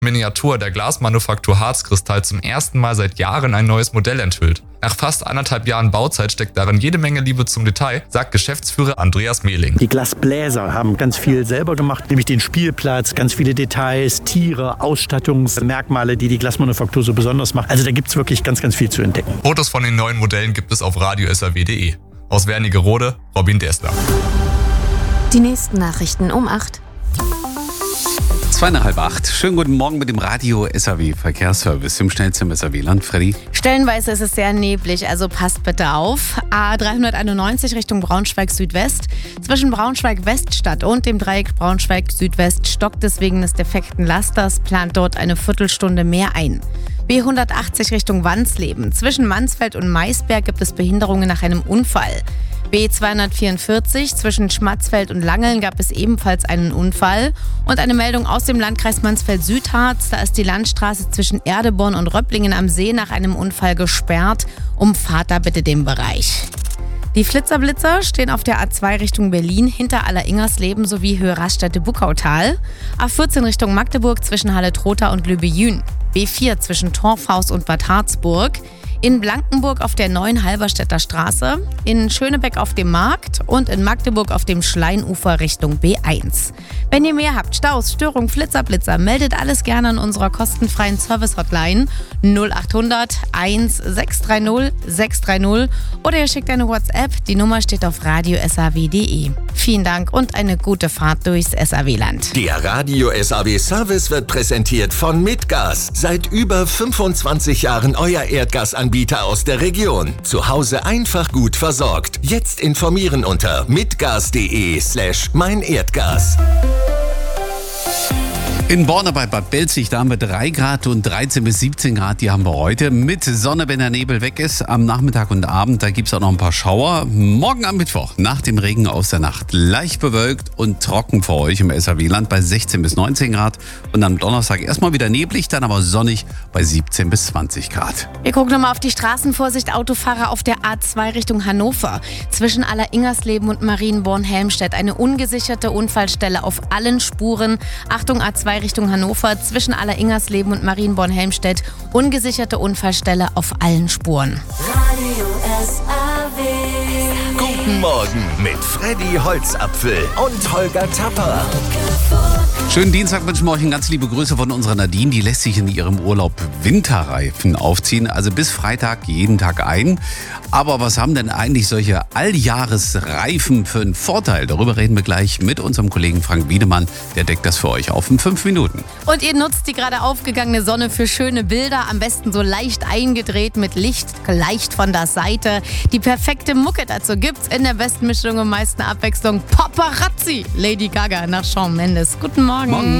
Miniatur der Glasmanufaktur Harzkristall zum ersten Mal seit Jahren ein neues Modell enthüllt. Nach fast 1,5 Jahren Bauzeit steckt darin jede Menge Liebe zum Detail, sagt Geschäftsführer Andreas Mehling. Die Glasbläser haben ganz viel selber gemacht, nämlich den Spielplatz, ganz viele Details, Tiere, Ausstattungsmerkmale, die Glasmanufaktur so besonders macht. Also da gibt es wirklich ganz, ganz viel zu entdecken. Fotos von den neuen Modellen gibt es auf radio.saw.de. Aus Wernigerode, Robin Dessler. Die nächsten Nachrichten um 8. 7:30. Schönen guten Morgen mit dem Radio SAW Verkehrsservice im schnellsten SAW-Land. Freddy? Stellenweise ist es sehr neblig, also passt bitte auf. A391 Richtung Braunschweig Südwest. Zwischen Braunschweig Weststadt und dem Dreieck Braunschweig Südwest stockt es wegen des defekten Lasters, plant dort eine Viertelstunde mehr ein. B180 Richtung Wansleben. Zwischen Mansfeld und Maisberg gibt es Behinderungen nach einem Unfall. B244 zwischen Schmatzfeld und Langeln gab es ebenfalls einen Unfall. Und eine Meldung aus dem Landkreis Mansfeld-Südharz. Da ist die Landstraße zwischen Erdeborn und Röpplingen am See nach einem Unfall gesperrt. Umfahrt da bitte den Bereich. Die Flitzerblitzer stehen auf der A2 Richtung Berlin hinter Aller-Ingersleben sowie Höhe Raststätte-Buckautal. A14 Richtung Magdeburg zwischen Halle-Trotha und Lübejün. B4 zwischen Torfhaus und Bad Harzburg. In Blankenburg auf der neuen Halberstädter Straße, in Schönebeck auf dem Markt und in Magdeburg auf dem Schleinufer Richtung B1. Wenn ihr mehr habt, Staus, Störung, Flitzerblitzer, meldet alles gerne an unserer kostenfreien Service-Hotline 0800 1630 630 oder ihr schickt eine WhatsApp, die Nummer steht auf radio.saw.de. Vielen Dank und eine gute Fahrt durchs SAW-Land. Der Radio SAW Service wird präsentiert von Mitgas. Seit über 25 Jahren euer Erdgasanbieter aus der Region. Zu Hause einfach gut versorgt. Jetzt informieren unter mitgas.de/meinerdgas. In Borna bei Bad Belzig, da haben wir 3 Grad und 13 bis 17 Grad, die haben wir heute. Mit Sonne, wenn der Nebel weg ist. Am Nachmittag und Abend, da gibt es auch noch ein paar Schauer. Morgen am Mittwoch, nach dem Regen aus der Nacht, leicht bewölkt und trocken für euch im SAW-Land bei 16 bis 19 Grad. Und am Donnerstag erstmal wieder neblig, dann aber sonnig bei 17 bis 20 Grad. Wir gucken nochmal auf die Straßenvorsicht. Autofahrer auf der A2 Richtung Hannover. Zwischen Aller-Ingersleben und Marienborn-Helmstedt eine ungesicherte Unfallstelle auf allen Spuren. Achtung, A2 Richtung Hannover, zwischen Aller-Ingersleben und Marienborn-Helmstedt. Ungesicherte Unfallstelle auf allen Spuren. Radio SAW. Guten Morgen mit Freddy Holzapfel und Holger Tapper. Schönen Dienstag wünschen wir euch ganz liebe Grüße von unserer Nadine. Die lässt sich in ihrem Urlaub Winterreifen aufziehen, also bis Freitag jeden Tag ein. Aber was haben denn eigentlich solche Alljahresreifen für einen Vorteil? Darüber reden wir gleich mit unserem Kollegen Frank Wiedemann. Der deckt das für euch auf in 5 Minuten. Und ihr nutzt die gerade aufgegangene Sonne für schöne Bilder. Am besten so leicht eingedreht mit Licht, leicht von der Seite. Die perfekte Mucke dazu gibt's in der besten Mischung und meisten Abwechslung. Paparazzi, Lady Gaga nach Shawn Mendes. Guten Morgen.